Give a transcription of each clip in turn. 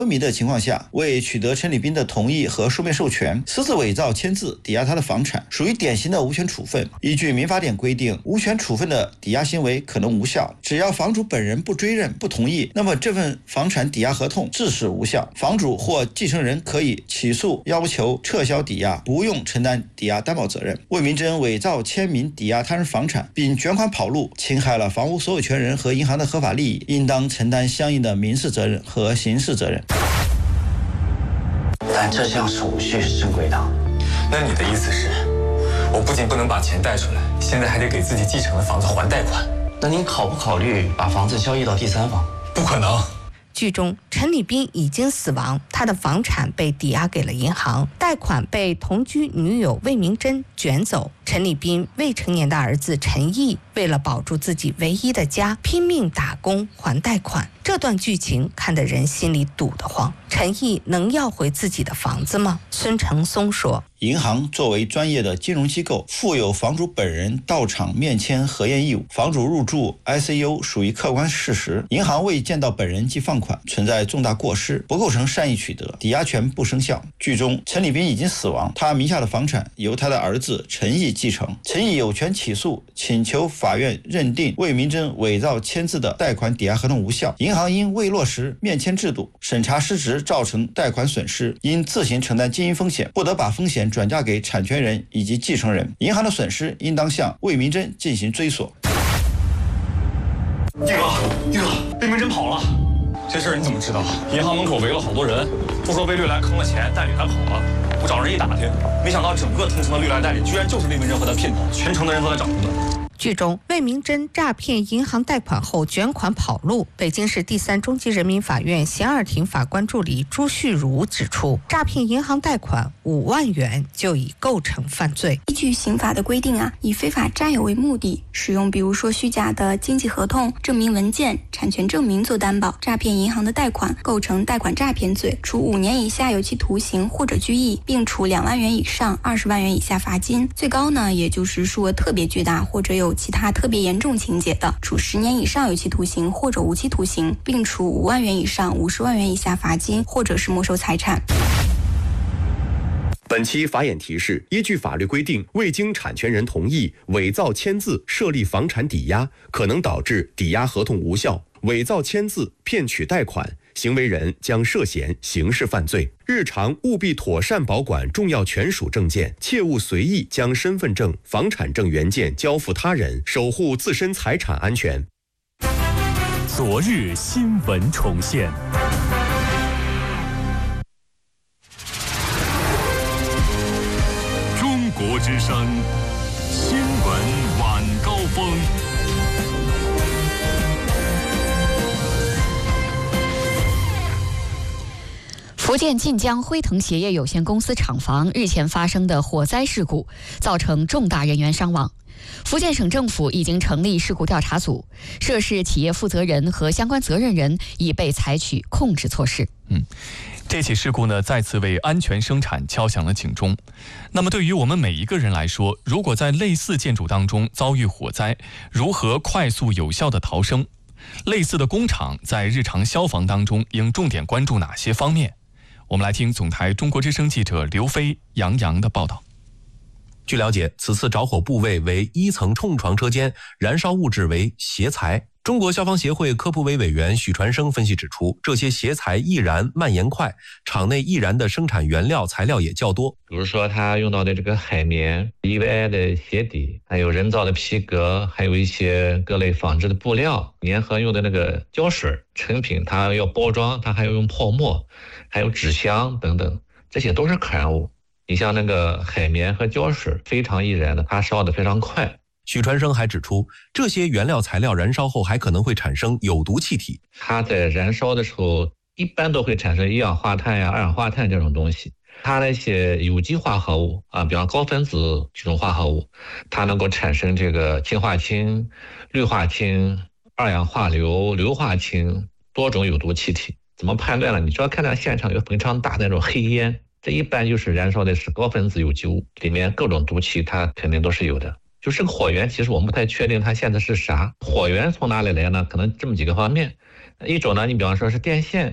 昏迷的情况下，未取得陈礼斌的同意和书面授权，私自伪造签字抵押他的房产，属于典型的无权处分。依据民法典规定，无权处分的抵押行为可能无效，只要房主本人不追认、不同意，那么这份房产抵押合同自始无效。房主或继承人可以起诉要求撤销抵押，不用承担抵押担保责任。魏明珍伪造签名抵押他人房产，并卷款跑路，侵害了房屋所有权人和银行的合法利益，应当承担相应的民事责任和刑事责任。 但这项手续是正规的。 那你的意思是，我不仅不能把钱贷出来，现在还得给自己继承的房子还贷款？ 那您考不考虑把房子交易到第三方？ 不可能。 剧中，陈礼斌已经死亡，他的房产被抵押给了银行，贷款被同居女友魏明珍卷走。陈礼斌未成年的儿子陈毅为了保住自己唯一的家，拼命打工还贷款。这段剧情看得人心里堵得慌。陈毅能要回自己的房子吗？孙成松说， 银行作为专业的金融机构，负有房主本人到场面签核验义务。房主入住 ICU 属于客观事实，银行未见到本人即放款，存在重大过失，不构成善意取得，抵押权不生效。剧中，陈礼斌已经死亡，他名下的房产由他的儿子陈毅继承。陈毅有权起诉，请求法院认定魏明珍伪造签字的贷款抵押合同无效。银行因未落实面签制度，审查失职，造成贷款损失，应自行承担经营风险，不得把风险转嫁给产权人以及继承人。银行的损失应当向魏明珍进行追索。 玉哥，魏明珍跑了。这事儿你怎么知道？银行门口围了好多人，都说被绿来坑了钱，代理赶跑了。我找人一打听，没想到整个同城的绿来代理居然就是魏明珍和他姘头，全城的人都在找他们。 剧中，魏明珍诈骗银行贷款后卷款跑路。北京市第三中级人民法院咸二庭法官助理朱旭儒指出，诈骗银行贷款5万元就已构成犯罪。 依据刑法的规定以非法占有为目的，使用比如说虚假的经济合同、证明文件、产权证明做担保，诈骗银行的贷款，构成贷款诈骗罪，处5年以下有期徒刑或者拘役，并处2万元以上20万元以下罚金。最高呢，也就是数额特别巨大或者有其他特别严重情节的，处10年以上有期徒刑或者无期徒刑，并处5万元以上50万元以下罚金，或者是没收财产。 本期法眼提示：依据法律规定，未经产权人同意伪造签字设立房产抵押，可能导致抵押合同无效；伪造签字骗取贷款，行为人将涉嫌刑事犯罪。日常务必妥善保管重要权属证件，切勿随意将身份证、房产证原件交付他人，守护自身财产安全。 昨日新闻重现。中国之声新闻晚高峰。 福建晋江辉腾鞋业有限公司厂房日前发生的火灾事故，造成重大人员伤亡。福建省政府已经成立事故调查组，涉事企业负责人和相关责任人已被采取控制措施。 这起事故呢，再次为安全生产敲响了警钟。那么对于我们每一个人来说，如果在类似建筑当中遭遇火灾，如何快速有效的逃生？类似的工厂在日常消防当中应重点关注哪些方面？我们来听总台中国之声记者刘飞、杨洋的报道。 据了解，此次着火部位为1层冲床车间，燃烧物质为鞋材。中国消防协会科普委委员许传生分析指出，这些鞋材易燃蔓延快，厂内易燃的生产原料材料也较多。 比如说它用到的这个海绵、EVA 的鞋底，还有人造的皮革，还有一些各类纺织的布料，粘合用的那个胶水，成品它要包装，它还要用泡沫，还有纸箱等等，这些都是可燃物。你像那个海绵和胶水非常易燃的，它烧得非常快。 许传生还指出，这些原料材料燃烧后还可能会产生有毒气体。 它在燃烧的时候一般都会产生一氧化碳呀、二氧化碳这种东西。它那些有机化合物比方高分子这种化合物，它能够产生这个氢化氢、氯化氢、二氧化硫、硫化氢多种有毒气体。怎么判断呢？你只要看到现场有非常大的那种黑烟，这一般就是燃烧的是高分子有机物，里面各种毒气它肯定都是有的。就这个火源，其实我们不太确定它现在是啥。火源从哪里来呢？可能这么几个方面。一种呢，你比方说是电线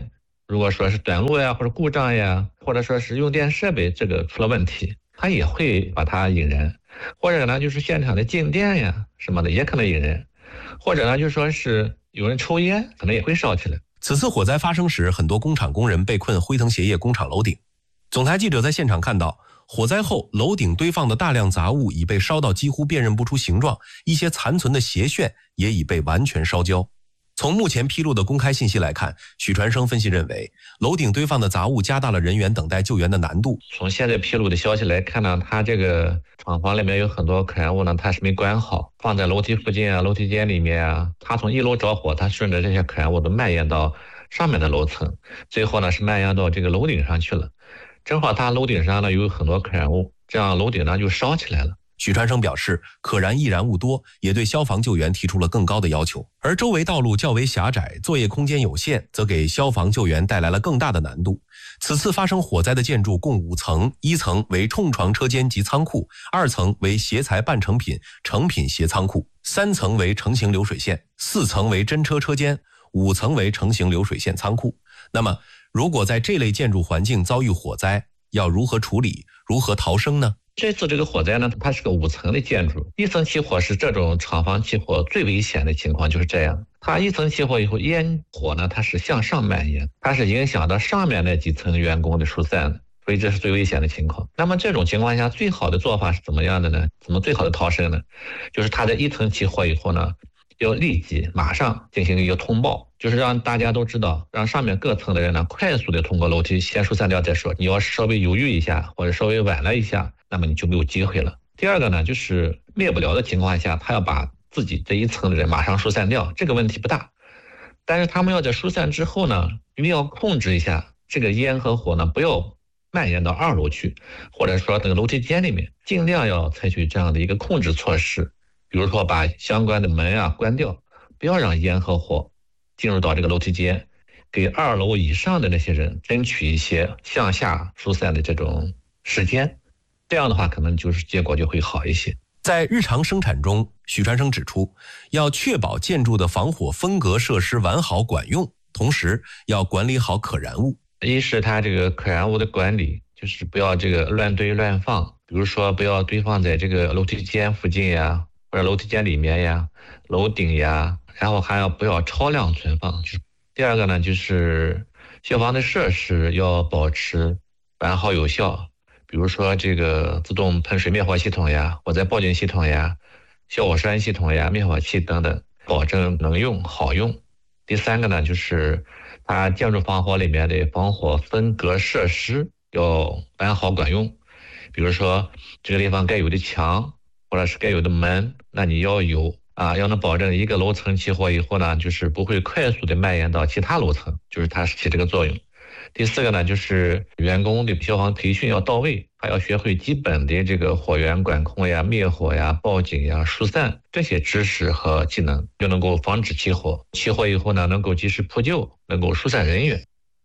如果说是短路呀，或者故障呀，或者说是用电设备这个出了问题，它也会把它引燃。或者呢，就是现场的静电呀什么的也可能引燃。或者呢，就说是有人抽烟，可能也会烧起来。 此次火灾发生时，很多工厂工人被困辉腾鞋业工厂楼顶。总台记者在现场看到，火灾后楼顶堆放的大量杂物已被烧到几乎辨认不出形状，一些残存的鞋楦也已被完全烧焦。从目前披露的公开信息来看，许传生分析认为，楼顶堆放的杂物加大了人员等待救援的难度。 从现在披露的消息来看呢，它这个厂房里面有很多可燃物呢，它是没关好，放在楼梯附近啊、楼梯间里面啊。它从1楼着火，它顺着这些可燃物都蔓延到上面的楼层，最后呢是蔓延到这个楼顶上去了。正好它楼顶上呢有很多可燃物，这样楼顶呢就烧起来了。 许传生表示，可燃易燃物多，也对消防救援提出了更高的要求。而周围道路较为狭窄，作业空间有限，则给消防救援带来了更大的难度。此次发生火灾的建筑共5层，1层为冲床车间及仓库，2层为鞋材半成品、成品鞋仓库，3层为成型流水线，4层为真车车间，5层为成型流水线仓库。那么，如果在这类建筑环境遭遇火灾，要如何处理，如何逃生呢？ 这次这个火灾呢，它是个5层的建筑，1层起火是这种厂房起火最危险的情况，就是这样。它1层起火以后，烟火呢它是向上蔓延，它是影响到上面那几层员工的疏散的，所以这是最危险的情况。那么这种情况下，最好的做法是怎么样的呢？怎么最好的逃生呢？就是它在1层起火以后呢，要立即马上进行一个通报，就是让大家都知道，让上面各层的人呢快速的通过楼梯先疏散掉再说。你要稍微犹豫一下，或者稍微晚了一下，那么你就没有机会了。第二个呢，就是灭不了的情况下，他要把自己这1层的人马上疏散掉，这个问题不大。但是他们要在疏散之后呢，一定要控制一下这个烟和火呢，不要蔓延到2楼去，或者说这个楼梯间里面，尽量要采取这样的一个控制措施。比如说把相关的门啊关掉，不要让烟和火进入到这个楼梯间，给2楼以上的那些人争取一些向下疏散的这种时间，这样的话可能就是结果就会好一些。 在日常生产中，许传生指出，要确保建筑的防火分隔设施完好管用，同时要管理好可燃物。 一是它这个可燃物的管理，就是不要这个乱堆乱放，比如说不要堆放在这个楼梯间附近呀，或者楼梯间里面呀、楼顶呀，然后还要不要超量存放。第二个呢，就是消防的设施要保持完好有效，比如说这个自动喷水灭火系统呀、火灾报警系统呀、消火栓系统呀、灭火器等等，保证能用好用。第三个呢，就是它建筑防火里面的防火分隔设施要完好管用，比如说这个地方该有的墙或者是该有的门，那你要有啊，要能保证一个楼层起火以后呢，就是不会快速的蔓延到其他楼层，就是它起这个作用。第四个呢，就是员工的消防培训要到位，还要学会基本的这个火源管控呀、灭火呀、报警呀、疏散这些知识和技能，就能够防止起火。起火以后呢，能够及时扑救，能够疏散人员。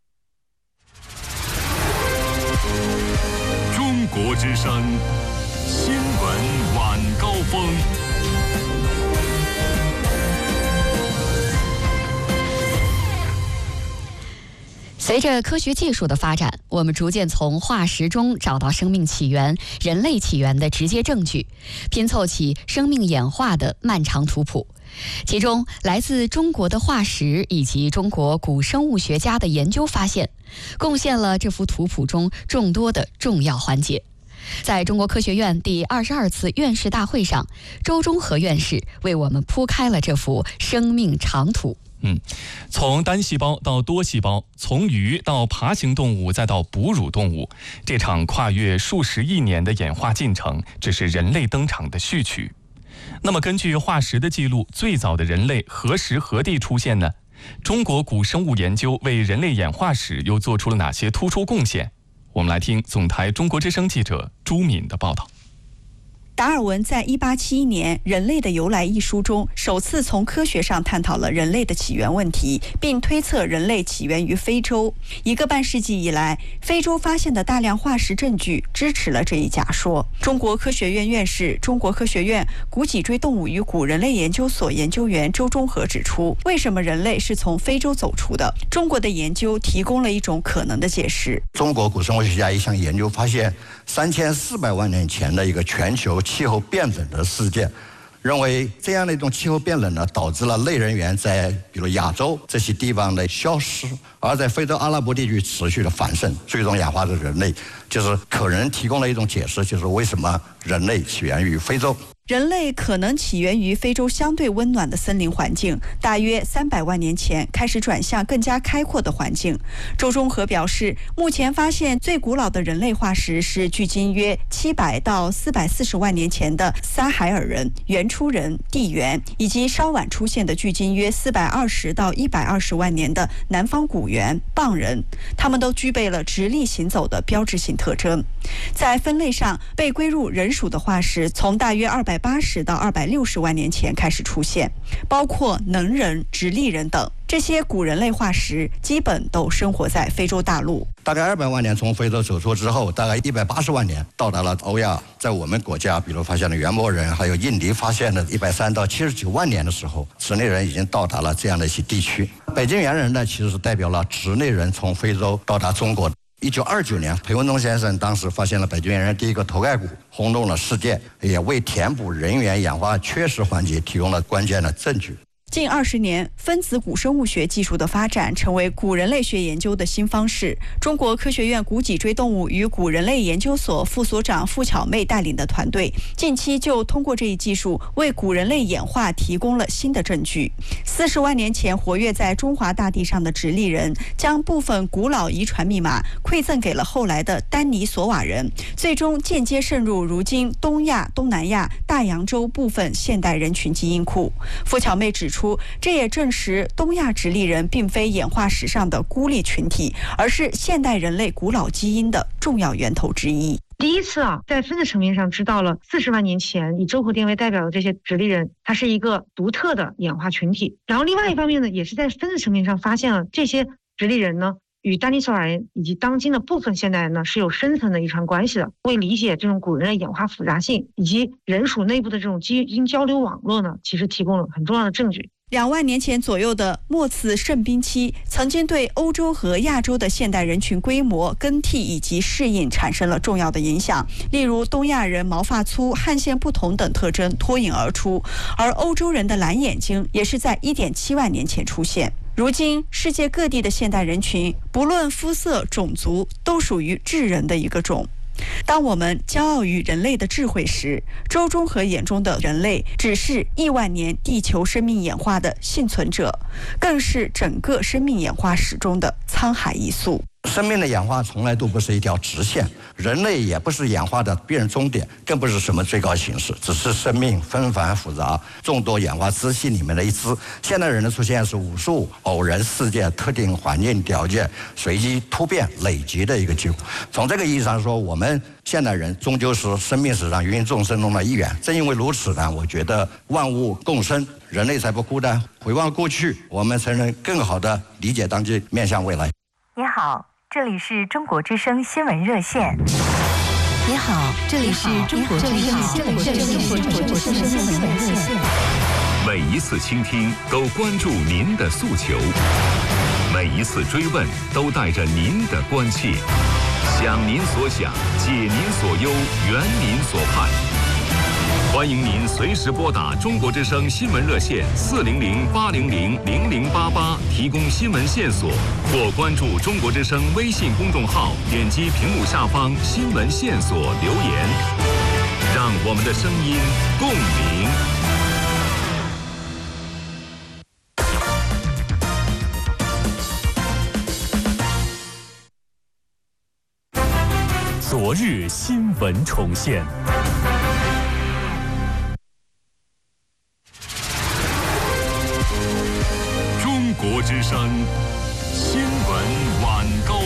中国之声新闻晚高峰。 随着科学技术的发展，我们逐渐从化石中找到生命起源、人类起源的直接证据，拼凑起生命演化的漫长图谱。其中，来自中国的化石以及中国古生物学家的研究发现，贡献了这幅图谱中众多的重要环节。在中国科学院第22次院士大会上，周忠和院士为我们铺开了这幅生命长图。 从单细胞到多细胞，从鱼到爬行动物，再到哺乳动物，这场跨越数十亿年的演化进程，只是人类登场的序曲。那么，根据化石的记录，最早的人类何时何地出现呢？中国古生物研究为人类演化史又做出了哪些突出贡献？我们来听总台中国之声记者朱敏的报道。 达尔文在1871年《人类的由来》一书中，首次从科学上探讨了人类的起源问题，并推测人类起源于非洲。1个半世纪以来，非洲发现的大量化石证据支持了这一假说。中国科学院院士、中国科学院古脊椎动物与古人类研究所研究员周中和指出，为什么人类是从非洲走出的？中国的研究提供了一种可能的解释。 中国古生物学家一项研究发现，3400万年前的一个全球气候变冷的事件，认为这样的一种气候变冷呢，导致了类人猿在比如亚洲这些地方的消失，而在非洲阿拉伯地区持续的繁盛，最终演化的人类，就是可能提供了一种解释，就是为什么人类起源于非洲。 人类可能起源于非洲相对温暖的森林环境，大约300万年前开始转向更加开阔的环境。周中和表示，目前发现最古老的人类化石是距今约700到440万年前的撒海尔人、原初人、地猿，以及稍晚出现的距今约420到120万年的南方古猿、蚌人，他们都具备了直立行走的标志性特征。在分类上，被归入人属的化石从大约280到260万年前开始出现，包括能人、直立人等。这些古人类化石基本都生活在非洲大陆。 大概200万年从非洲走出之后，大概180万年到达了欧亚。在我们国家，比如发现了原摩人，还有印尼发现的130到79万年的时候，直立人已经到达了这样的一些地区。北京猿人呢，其实是代表了直立人从非洲到达中国。1929年，裴文东先生当时发现了北京猿人第一个头盖骨，轰动了世界，也为填补人猿演化缺失环节提供了关键的证据。 近20年，分子古生物学技术的发展成为古人类学研究的新方式。中国科学院古脊椎动物与古人类研究所副所长傅巧妹带领的团队，近期就通过这一技术为古人类演化提供了新的证据。40万年前活跃在中华大地上的直立人，将部分古老遗传密码馈赠给了后来的丹尼索瓦人，最终间接渗入如今东亚、东南亚、大洋洲部分现代人群基因库。傅巧妹指出，这也证实东亚直立人并非演化史上的孤立群体，而是现代人类古老基因的重要源头之一。 第一次在分子层面上知道了40万年前以周和丁为代表的这些直立人，它是一个独特的演化群体。然后另外一方面呢，也是在分子层面上发现了这些直立人呢，与丹尼索瓦人以及当今的部分现代人呢是有深层的遗传关系的。为理解这种古人类演化复杂性以及人属内部的这种基因交流网络呢，其实提供了很重要的证据。 2万年前左右的末次盛冰期，曾经对欧洲和亚洲的现代人群规模、更替以及适应产生了重要的影响。例如，东亚人毛发粗、汗腺不同等特征脱颖而出，而欧洲人的蓝眼睛也是在1.7万年前出现。如今，世界各地的现代人群，不论肤色、种族，都属于智人的一个种。当我们骄傲于人类的智慧时，周中和眼中的人类只是亿万年地球生命演化的幸存者，更是整个生命演化史中的沧海一粟。 生命的演化从来都不是一条直线，人类也不是演化的必然终点，更不是什么最高形式，只是生命纷繁复杂、众多演化支系里面的一支。现代人的出现是无数偶然事件、特定环境条件随机突变累积的一个结果。从这个意义上说，我们现代人终究是生命史上芸芸众生中的一员。正因为如此呢，我觉得万物共生，人类才不孤单。回望过去，我们才能更好地理解当今，面向未来。 你好，这里是中国之声新闻热线。 你好，这里是中国之声新闻热线。 每一次倾听都关注您的诉求，每一次追问都带着您的关切，想您所想，解您所忧，圆您所盼。欢迎您随时拨打中国之声新闻热线400-800-0088提供新闻线索，或关注中国之声微信公众号，点击屏幕下方新闻线索留言，让我们的声音共鸣。昨日新闻重现。中国之声新闻晚高